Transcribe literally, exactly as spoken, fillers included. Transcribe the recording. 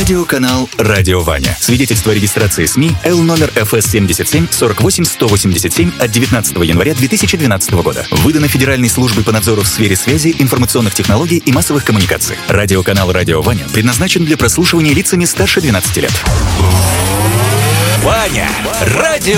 Радиоканал «Радио Ваня». Свидетельство о регистрации СМИ Л номер эф эс семьдесят семь сорок восемь сто восемьдесят семь от девятнадцатого января две тысячи двенадцатого года. Выдано Федеральной службой по надзору в сфере связи, информационных технологий и массовых коммуникаций. Радиоканал «Радио Ваня» предназначен для прослушивания лицами старше двенадцати лет. Ваня! Радио